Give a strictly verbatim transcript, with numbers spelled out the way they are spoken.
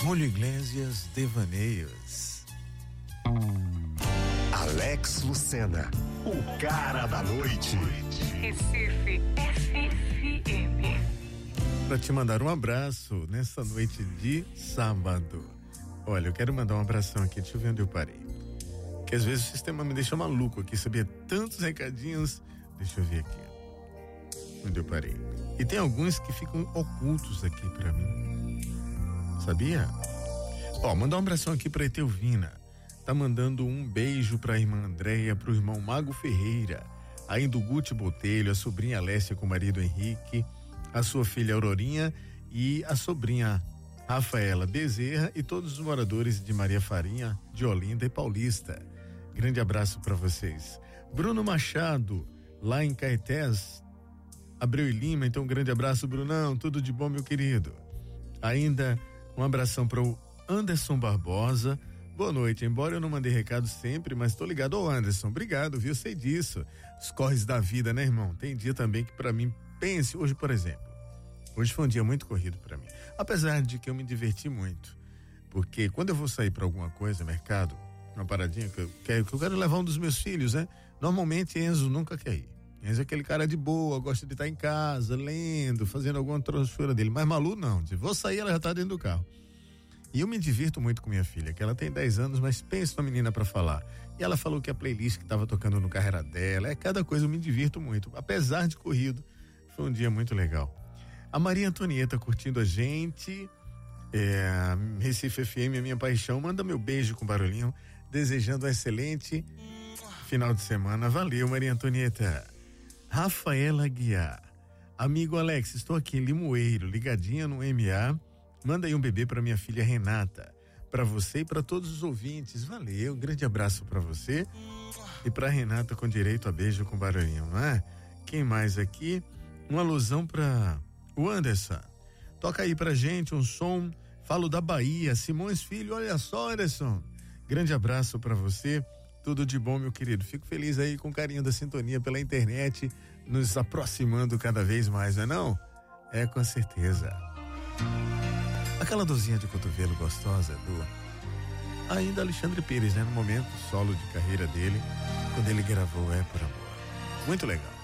Julio Iglesias, Devaneios. Alex Lucena, o cara da noite. Recife F F M. Para te mandar um abraço nessa noite de sábado. Olha, eu quero mandar um abração aqui, deixa eu ver onde eu parei. Que às vezes o sistema me deixa maluco aqui, sabia? Tantos recadinhos. Deixa eu ver aqui. Onde eu parei. E tem alguns que ficam ocultos aqui pra mim. Sabia? Ó, mandar um abração aqui pra Etelvina. Tá mandando um beijo pra irmã Andréia, pro irmão Mago Ferreira, a Induguti Botelho, a sobrinha Alessia com o marido Henrique, a sua filha Aurorinha e a sobrinha Rafaela Bezerra e todos os moradores de Maria Farinha, de Olinda e Paulista. Grande abraço para vocês. Bruno Machado, lá em Caetés, Abreu e Lima, então um grande abraço, Brunão, tudo de bom, meu querido. Ainda um abração para o Anderson Barbosa. Boa noite, embora eu não mandei recado sempre, mas tô ligado. Ô Anderson, obrigado, viu? Sei disso. Os corres da vida, né, irmão? Tem dia também que para mim, pense, hoje, por exemplo, hoje foi um dia muito corrido para mim, apesar de que eu me diverti muito, porque quando eu vou sair para alguma coisa, mercado, uma paradinha que eu quero, que eu quero levar um dos meus filhos, né? Normalmente Enzo nunca quer ir. Enzo é aquele cara de boa, gosta de estar em casa, lendo, fazendo alguma trouxura dele, mas Malu não, se vou sair ela já tá dentro do carro. E eu me divirto muito com minha filha, que ela tem dez anos, mas pensa na menina pra falar. E ela falou que a playlist que tava tocando no carro era dela, é cada coisa, eu me divirto muito, apesar de corrido, foi um dia muito legal. A Maria Antonieta curtindo a gente, é, Recife F M, a minha paixão, manda meu beijo com barulhinho, desejando um excelente final de semana. Valeu, Maria Antonieta. Rafaela Guiar, amigo Alex, estou aqui em Limoeiro, ligadinha no M A, manda aí um bebê para minha filha Renata, para você e para todos os ouvintes. Valeu, um grande abraço para você e para Renata com direito a beijo com barulhinho, não é? Quem mais aqui? Uma alusão para o Anderson. Toca aí pra gente um som. Falo da Bahia, Simões Filho, olha só, Anderson. Grande abraço pra você, tudo de bom, meu querido. Fico feliz aí com o carinho da sintonia pela internet, nos aproximando cada vez mais, não é não? É, com certeza. Aquela dorzinha de cotovelo gostosa do ainda Alexandre Pires, né? No momento solo de carreira dele, quando ele gravou É Por Amor. Muito legal.